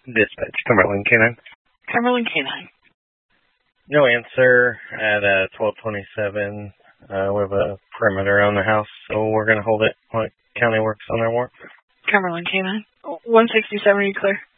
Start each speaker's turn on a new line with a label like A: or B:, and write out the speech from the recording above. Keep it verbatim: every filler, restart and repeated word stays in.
A: Dispatch, Cumberland K nine.
B: Cumberland K nine.
A: No answer at uh, twelve twenty-seven. Uh, we have a perimeter on the house, so we're going to hold it. What county works on their warrant?
B: Cumberland K nine. one sixty-seven, are you clear?